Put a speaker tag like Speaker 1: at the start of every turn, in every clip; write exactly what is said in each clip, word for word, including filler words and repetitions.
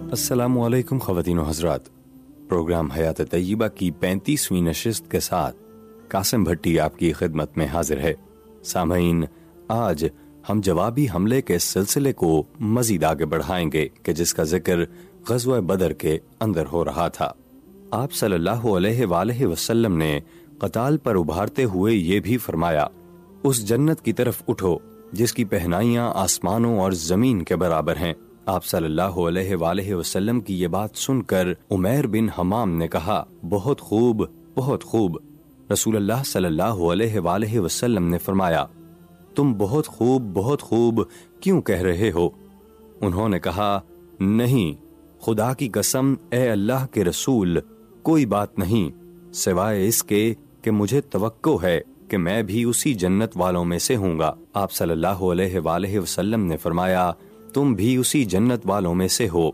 Speaker 1: السلام علیکم خواتین و حضرات، پروگرام حیات طیبہ کی پینتیسویں نشست کے ساتھ قاسم بھٹی آپ کی خدمت میں حاضر ہے۔ سامعین، آج ہم جوابی حملے کے سلسلے کو مزید آگے بڑھائیں گے کہ جس کا ذکر غزوہ بدر کے اندر ہو رہا تھا۔ آپ صلی اللہ علیہ وآلہ وسلم نے قتال پر ابھارتے ہوئے یہ بھی فرمایا، اس جنت کی طرف اٹھو جس کی پہنائیاں آسمانوں اور زمین کے برابر ہیں۔ آپ صلی اللہ علیہ وآلہ وسلم کی یہ بات سن کر عمیر بن حمام نے کہا، بہت خوب، بہت خوب۔ رسول اللہ صلی اللہ علیہ وآلہ وسلم نے فرمایا، تم بہت خوب بہت خوب کیوں کہہ رہے ہو؟ انہوں نے کہا، نہیں، خدا کی قسم اے اللہ کے رسول، کوئی بات نہیں سوائے اس کے کہ مجھے توقع ہے کہ میں بھی اسی جنت والوں میں سے ہوں گا۔ آپ صلی اللہ علیہ وآلہ وسلم نے فرمایا، تم بھی اسی جنت والوں میں سے ہو۔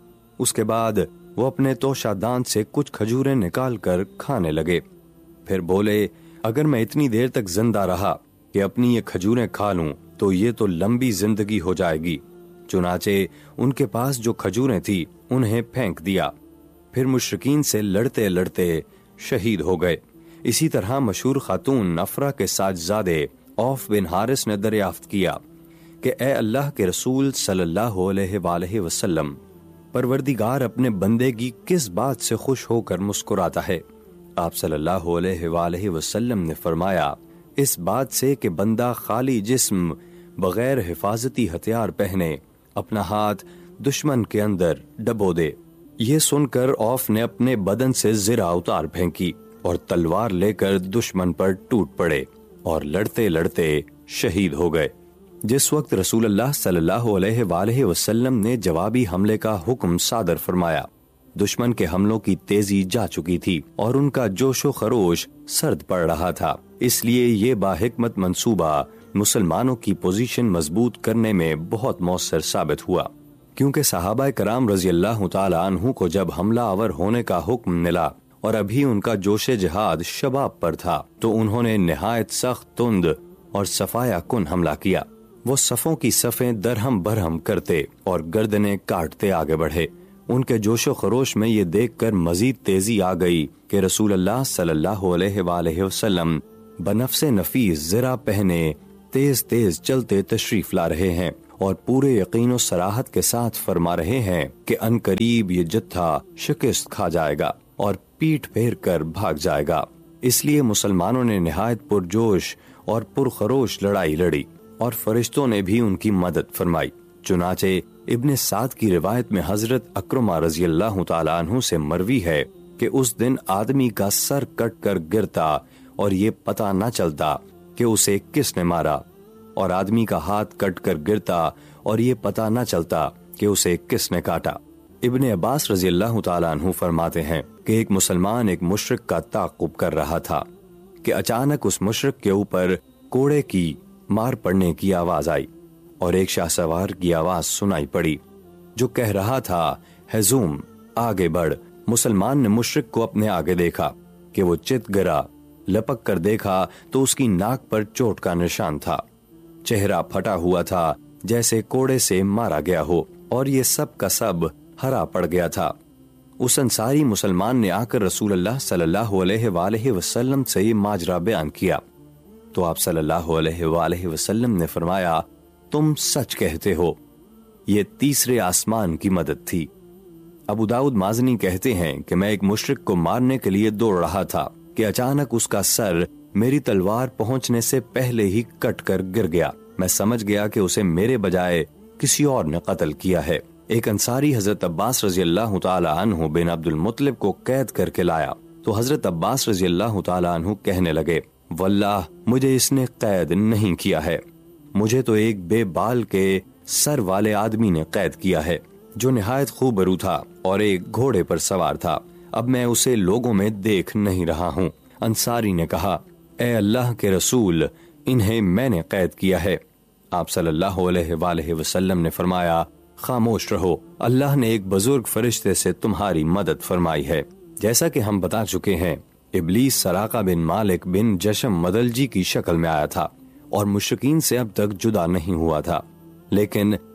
Speaker 1: اس کے بعد وہ اپنے توشہ دان سے کچھ کھجوریں نکال کر کھانے لگے، پھر بولے، اگر میں اتنی دیر تک زندہ رہا کہ اپنی یہ کھجوریں کھا لوں تو یہ تو لمبی زندگی ہو جائے گی۔ چنانچہ ان کے پاس جو کھجوریں تھی انہیں پھینک دیا، پھر مشرکین سے لڑتے لڑتے شہید ہو گئے۔ اسی طرح مشہور خاتون نفرہ کے ساجزادے عوف بن حارث نے دریافت کیا کہ اے اللہ کے رسول صلی اللہ علیہ وآلہ وسلم، پروردگار اپنے بندے کی کس بات سے خوش ہو کر مسکراتا ہے؟ آپ صلی اللہ علیہ وآلہ وسلم نے فرمایا، اس بات سے کہ بندہ خالی جسم بغیر حفاظتی ہتھیار پہنے اپنا ہاتھ دشمن کے اندر ڈبو دے۔ یہ سن کر عوف نے اپنے بدن سے زرہ اتار پھینکی اور تلوار لے کر دشمن پر ٹوٹ پڑے اور لڑتے لڑتے شہید ہو گئے۔ جس وقت رسول اللہ صلی اللہ علیہ وآلہ وسلم نے جوابی حملے کا حکم صادر فرمایا، دشمن کے حملوں کی تیزی جا چکی تھی اور ان کا جوش و خروش سرد پڑ رہا تھا۔ اس لیے یہ باحکمت منصوبہ مسلمانوں کی پوزیشن مضبوط کرنے میں بہت مؤثر ثابت ہوا، کیونکہ صحابہ کرام رضی اللہ تعالی عنہ کو جب حملہ آور ہونے کا حکم ملا اور ابھی ان کا جوش جہاد شباب پر تھا تو انہوں نے نہایت سخت، تند اور صفایا کن حملہ کیا۔ وہ صفوں کی صفیں درہم برہم کرتے اور گردنیں کاٹتے آگے بڑھے۔ ان کے جوش و خروش میں یہ دیکھ کر مزید تیزی آ گئی کہ رسول اللہ صلی اللہ علیہ وآلہ وسلم بنفس نفیس زرہ پہنے تیز تیز چلتے تشریف لا رہے ہیں اور پورے یقین و صراحت کے ساتھ فرما رہے ہیں کہ ان قریب یہ جتھا شکست کھا جائے گا اور پیٹ پھیر کر بھاگ جائے گا۔ اس لیے مسلمانوں نے نہایت پرجوش اور پرخروش لڑائی لڑی اور فرشتوں نے بھی ان کی مدد فرمائی۔ چنانچہ ابن سعد کی روایت میں حضرت اکرمہ رضی اللہ تعالیٰ عنہ سے مروی ہے کہ اس دن آدمی کا سر کٹ کر گرتا اور یہ پتہ نہ چلتا کہ اسے کس نے مارا، اور آدمی کا ہاتھ کٹ کر گرتا اور یہ پتہ نہ چلتا کہ اسے کس نے کاٹا۔ ابن عباس رضی اللہ تعالیٰ عنہ فرماتے ہیں کہ ایک مسلمان ایک مشرک کا تعقب کر رہا تھا کہ اچانک اس مشرک کے اوپر کوڑے کی مار پڑنے کی آواز آئی اور ایک شاہ سوار کی آواز سنائی پڑی جو کہہ رہا تھا، ہزوم، آگے بڑھ۔ مسلمان نے مشرک کو اپنے آگے دیکھا کہ وہ چت گرا، لپک کر دیکھا تو اس کی ناک پر چوٹ کا نشان تھا، چہرہ پھٹا ہوا تھا جیسے کوڑے سے مارا گیا ہو، اور یہ سب کا سب ہرا پڑ گیا تھا۔ اس انصاری مسلمان نے آ کر رسول اللہ صلی اللہ علیہ وآلہ وسلم سے یہ ماجرا بیان کیا تو آپ صلی اللہ علیہ وآلہ وسلم نے فرمایا، تم سچ کہتے ہو، یہ تیسرے آسمان کی مدد تھی۔ ابو داؤد مازنی کہتے ہیں کہ میں ایک مشرک کو مارنے کے لیے دوڑ رہا تھا کہ اچانک اس کا سر میری تلوار پہنچنے سے پہلے ہی کٹ کر گر گیا۔ میں سمجھ گیا کہ اسے میرے بجائے کسی اور نے قتل کیا ہے۔ ایک انصاری حضرت عباس رضی اللہ تعالی عنہ بن عبد المطلب کو قید کر کے لایا تو حضرت عباس رضی اللہ تعالی عنہ کہنے لگے، واللہ مجھے اس نے قید نہیں کیا ہے، مجھے تو ایک بے بال کے سر والے آدمی نے قید کیا ہے جو نہایت خوبرو تھا اور ایک گھوڑے پر سوار تھا، اب میں اسے لوگوں میں دیکھ نہیں رہا ہوں۔ انصاری نے کہا، اے اللہ کے رسول، انہیں میں نے قید کیا ہے۔ آپ صلی اللہ علیہ وآلہ وسلم نے فرمایا، خاموش رہو، اللہ نے ایک بزرگ فرشتے سے تمہاری مدد فرمائی ہے۔ جیسا کہ ہم بتا چکے ہیں، ابلیس سراقہ بن مالک بن جشم مدلجی کی شکل میں آیا تھا اور مشرکین سے اب تک جدا نہیں ہوا تھا، لیکن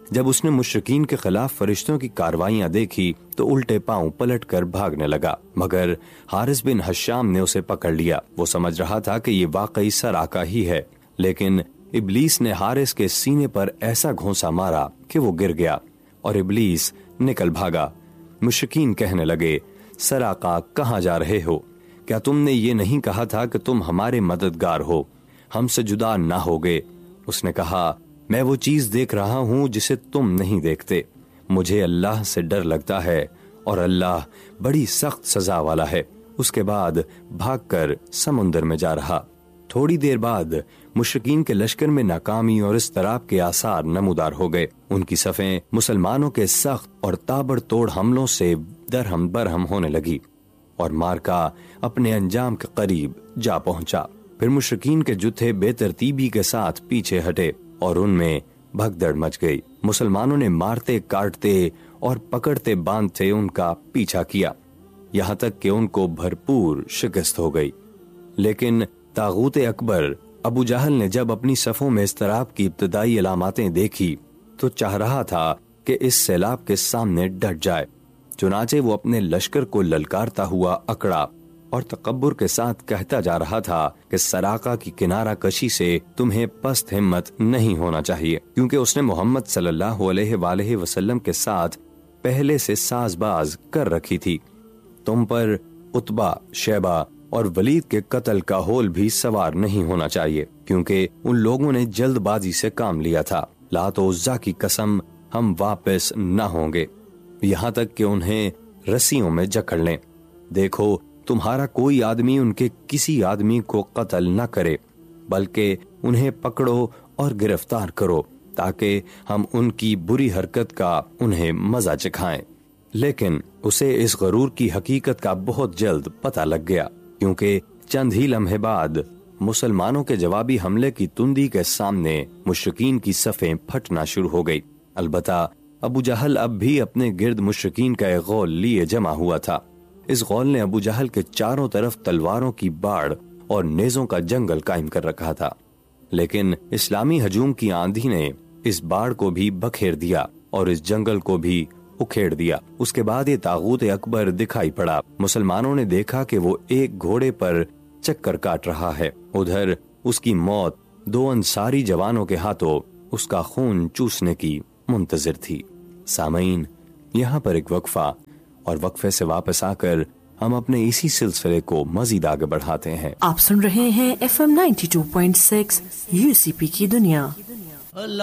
Speaker 1: جب اس نے مشرکین کے خلاف فرشتوں کی کاروائیاں دیکھی تو الٹے پاؤں پلٹ کر بھاگنے لگا، مگر حارث بن حشام نے اسے پکڑ لیا۔ وہ سمجھ رہا تھا کہ یہ واقعی سراقہ ہی ہے، لیکن ابلیس نے حارث کے سینے پر ایسا گھونسا مارا کہ وہ گر گیا اور ابلیس نکل بھاگا۔ مشرکین کہنے لگے، سراقہ کہاں جا رہے ہو؟ کیا تم نے یہ نہیں کہا تھا کہ تم ہمارے مددگار ہو، ہم سے جدا نہ ہوگے؟ اس نے کہا، میں وہ چیز دیکھ رہا ہوں جسے تم نہیں دیکھتے، مجھے اللہ سے ڈر لگتا ہے اور اللہ بڑی سخت سزا والا ہے۔ اس کے بعد بھاگ کر سمندر میں جا رہا۔ تھوڑی دیر بعد مشرکین کے لشکر میں ناکامی اور اضطراب کے آثار نمودار ہو گئے۔ ان کی صفیں مسلمانوں کے سخت اور تابڑ توڑ حملوں سے درہم برہم ہونے لگی اور مارکا اپنے انجام کے قریب جا پہنچا۔ پھر مشرکین کے جتھے بے ترتیبی کے ساتھ پیچھے ہٹے اور ان میں بھگدڑ مچ گئی۔ مسلمانوں نے مارتے کاٹتے اور پکڑتے باندھتے ان کا پیچھا کیا، یہاں تک کہ ان کو بھرپور شکست ہو گئی۔ لیکن طاغوت اکبر ابو جہل نے جب اپنی صفوں میں اضطراب کی ابتدائی علاماتیں دیکھی تو چاہ رہا تھا کہ اس سیلاب کے سامنے ڈٹ جائے، چنانچہ وہ اپنے لشکر کو للکارتا ہوا اکڑا اور تکبر کے ساتھ کہتا جا رہا تھا کہ سراقہ کی کنارہ کشی سے تمہیں پست ہمت نہیں ہونا چاہیے، کیونکہ اس نے محمد صلی اللہ علیہ وآلہ وسلم کے ساتھ پہلے سے ساز باز کر رکھی تھی۔ تم پر عتبہ، شیبہ اور ولید کے قتل کا ہول بھی سوار نہیں ہونا چاہیے، کیونکہ ان لوگوں نے جلد بازی سے کام لیا تھا۔ لات و عزا کی قسم، ہم واپس نہ ہوں گے یہاں تک کہ انہیں رسیوں میں جکڑ لیں۔ دیکھو، تمہارا کوئی آدمی ان کے کسی آدمی کو قتل نہ کرے، بلکہ انہیں پکڑو اور گرفتار کرو تاکہ ہم ان کی بری حرکت کا انہیں مزہ چکھائیں۔ لیکن اسے اس غرور کی حقیقت کا بہت جلد پتہ لگ گیا، کیونکہ چند ہی لمحے بعد مسلمانوں کے جوابی حملے کی تندی کے سامنے مشرکین کی صفیں پھٹنا شروع ہو گئی۔ البتہ ابو جہل اب بھی اپنے گرد مشرکین کا ایک غول لیے جمع ہوا تھا۔ اس غول نے ابو جہل کے چاروں طرف تلواروں کی باڑ اور نیزوں کا جنگل قائم کر رکھا تھا، لیکن اسلامی ہجوم کی آندھی نے اس باڑ کو بھی بکھیر دیا اور اس جنگل کو بھی اکھیڑ دیا۔ اس کے بعد یہ طاغوت اکبر دکھائی پڑا۔ مسلمانوں نے دیکھا کہ وہ ایک گھوڑے پر چکر کاٹ رہا ہے، ادھر اس کی موت دو انصاری جوانوں کے ہاتھوں اس کا خون چوسنے کی منتظر تھی۔ سامعین، یہاں پر ایک وقفہ، اور وقفے سے واپس آ کر ہم اپنے اسی سلسلے کو مزید آگے بڑھاتے ہیں۔
Speaker 2: آپ سن رہے ہیں F M ninety two point six you سی پی کی دنیا۔